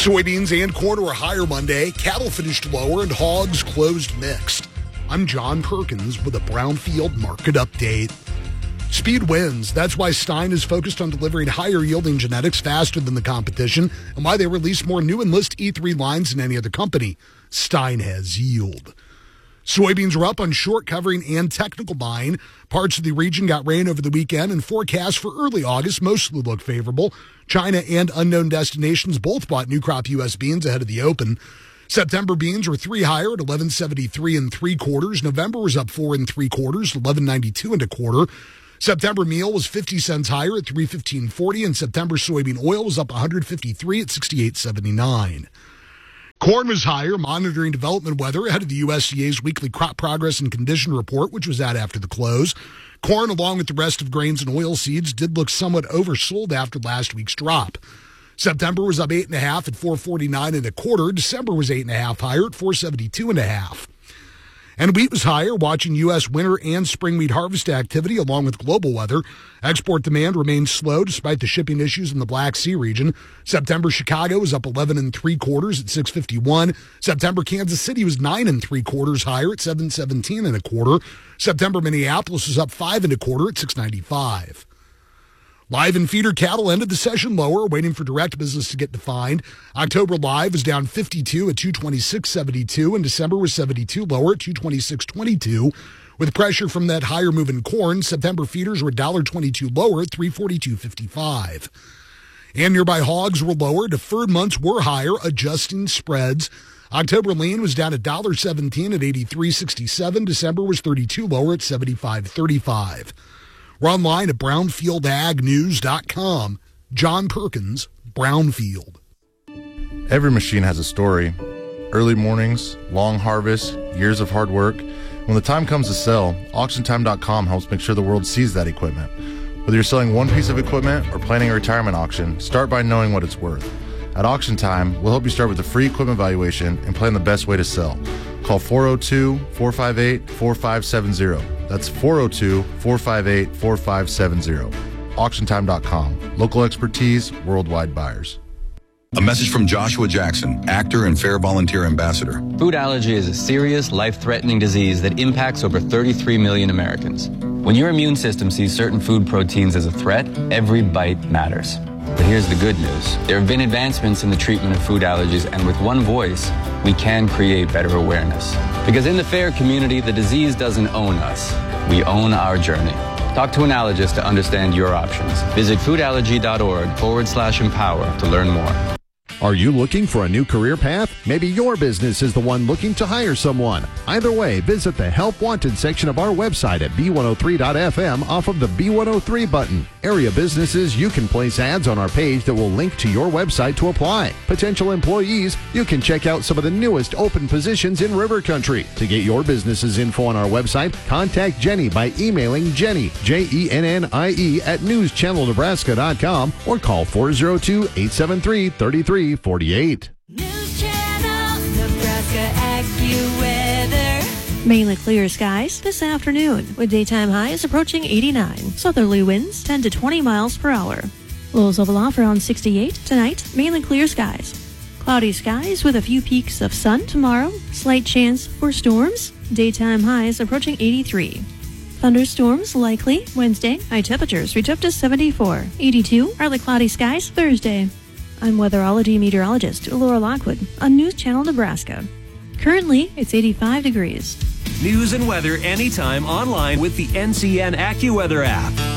Soybeans and corn were higher Monday. Cattle finished lower and hogs closed mixed. I'm John Perkins with a Brownfield market update. Speed wins. That's why Stein is focused on delivering higher yielding genetics faster than the competition and why they release more new Enlist E3 lines than any other company. Stein has yield. Soybeans are up on short covering and technical buying. Parts of the region got rain over the weekend, and forecasts for early August mostly look favorable. China and unknown destinations both bought new crop U.S. beans ahead of the open. September beans were 3 higher at 11.73 3/4. November was up 4 3/4, 11.92 1/4. September meal was 50 cents higher at 3.1540, and September soybean oil was up 153 at 68.79. Corn was higher, monitoring development weather ahead of the USDA's weekly crop progress and condition report, which was out after the close. Corn, along with the rest of grains and oilseeds, did look somewhat oversold after last week's drop. September was up 8.5 at 4.49 1/4. December was 8.5 higher at 4.72 1/2. And wheat was higher, watching U.S. winter and spring wheat harvest activity along with global weather. Export demand remains slow despite the shipping issues in the Black Sea region. September Chicago was up 11 3/4 at 6.51. September Kansas City was 9 3/4 higher at 7.17 1/4. September Minneapolis was up 5 1/4 at 6.95. Live and feeder cattle ended the session lower, waiting for direct business to get defined. October live was down 52 at 226.72, and December was 72 lower at 226.22. With pressure from that higher move in corn, September feeders were $1.22 lower at 342.55. And nearby hogs were lower. Deferred months were higher, adjusting spreads. October lean was down $1.17 at 83.67. December was 32 lower at 75.35. We're online at brownfieldagnews.com. John Perkins, Brownfield. Every machine has a story. Early mornings, long harvests, years of hard work. When the time comes to sell, AuctionTime.com helps make sure the world sees that equipment. Whether you're selling one piece of equipment or planning a retirement auction, start by knowing what it's worth. At Auction Time, we'll help you start with a free equipment valuation and plan the best way to sell. Call 402-458-4570. That's 402-458-4570. AuctionTime.com. Local expertise, worldwide buyers. A message from Joshua Jackson, actor and Fair Volunteer Ambassador. Food allergy is a serious, life-threatening disease that impacts over 33 million Americans. When your immune system sees certain food proteins as a threat, every bite matters. But here's the good news. There have been advancements in the treatment of food allergies, and with one voice, we can create better awareness. Because in the FAIR community, the disease doesn't own us. We own our journey. Talk to an allergist to understand your options. Visit foodallergy.org/empower to learn more. Are you looking for a new career path? Maybe your business is the one looking to hire someone. Either way, visit the Help Wanted section of our website at B103.FM off of the B103 button. Area businesses, you can place ads on our page that will link to your website to apply. Potential employees, you can check out some of the newest open positions in River Country. To get your business's info on our website, contact Jenny by emailing Jenny, Jennie, at newschannelnebraska.com or call 402-873-3348. News Channel, Nebraska AccuWeather. Mainly clear skies this afternoon with daytime highs approaching 89. Southerly winds 10 to 20 miles per hour. Lows level off around 68 tonight. Mainly clear skies. Cloudy skies with a few peaks of sun tomorrow. Slight chance for storms. Daytime highs approaching 83. Thunderstorms likely Wednesday. High temperatures reach up to 74. 82. Partly cloudy skies Thursday. I'm weatherology meteorologist Laura Lockwood on News Channel Nebraska. Currently, it's 85 degrees. News and weather anytime online with the NCN AccuWeather app.